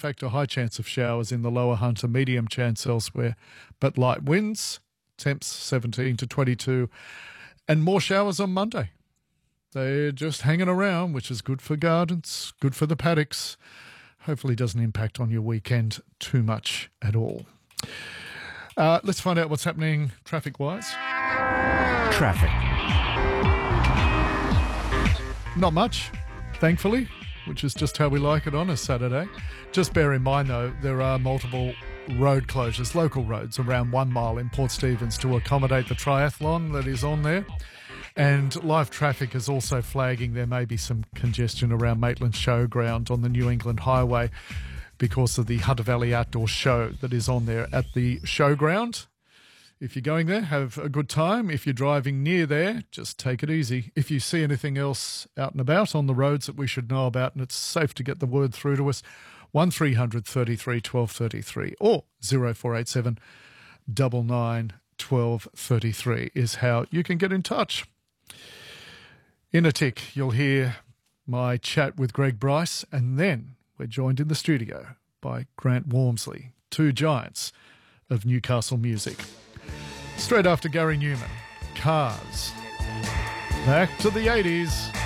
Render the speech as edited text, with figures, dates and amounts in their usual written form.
fact, a high chance of showers in the lower Hunter, medium chance elsewhere, but light winds, temps 17 to 22, and more showers on Monday. They're just hanging around, which is good for gardens, good for the paddocks. Hopefully doesn't impact on your weekend too much at all. Let's find out what's happening traffic-wise. Traffic. Not much, thankfully, which is just how we like it on a Saturday. Just bear in mind, though, there are multiple road closures, local roads, around 1 mile in Port Stephens to accommodate the triathlon that is on there. And live traffic is also flagging there may be some congestion around Maitland Showground on the New England Highway because of the Hunter Valley Outdoor Show that is on there at the showground. If you're going there, have a good time. If you're driving near there, just take it easy. If you see anything else out and about on the roads that we should know about and it's safe to get the word through to us, 1300 33 1233 or 0487 99 1233 is how you can get in touch. In a tick, you'll hear my chat with Greg Bryce, and then we're joined in the studio by Grant Walmsley, two giants of Newcastle music. Straight after Gary Newman, Cars. Back to the 80s.